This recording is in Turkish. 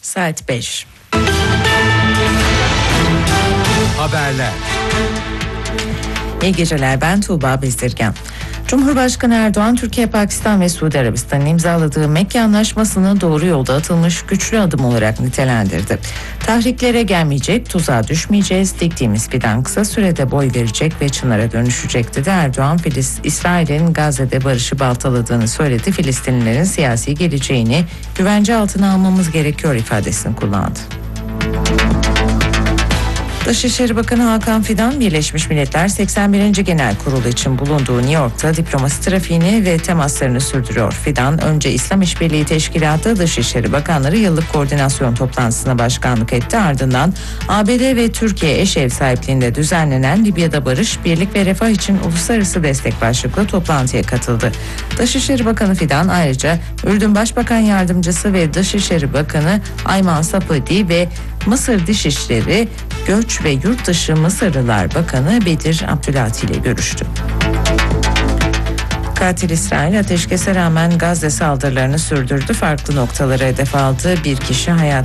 Saat 5. Haberler. İyi geceler, ben Tuğba Bezdirgen. Cumhurbaşkanı Erdoğan, Türkiye, Pakistan ve Suudi Arabistan'ın imzaladığı Mekke Anlaşması'nı doğru yolda atılmış güçlü adım olarak nitelendirdi. Tahriklere gelmeyecek, tuzağa düşmeyeceğiz, diktiğimiz fidan kısa sürede boy verecek ve çınara dönüşecek dedi. Erdoğan, İsrail'in Gazze'de barışı baltaladığını söyledi. Filistinlilerin siyasi geleceğini güvence altına almamız gerekiyor ifadesini kullandı. Dışişleri Bakanı Hakan Fidan, Birleşmiş Milletler 81. Genel Kurulu için bulunduğu New York'ta diplomasi trafiğini ve temaslarını sürdürüyor. Fidan, önce İslam İşbirliği Teşkilatı Dışişleri Bakanları yıllık koordinasyon toplantısına başkanlık etti. Ardından ABD ve Türkiye eş ev sahipliğinde düzenlenen Libya'da barış, birlik ve refah için uluslararası destek başlıklı toplantıya katıldı. Dışişleri Bakanı Fidan ayrıca Ürdün Başbakan Yardımcısı ve Dışişleri Bakanı Ayman Sapadi ve Mısır Dışişleri, Göç ve Yurtdışı Mısırlılar Bakanı Bedir Abdülati ile görüştü. Katil İsrail ateşkese rağmen Gazze saldırılarını sürdürdü. Farklı noktalara hedef aldı. Bir kişi hayatını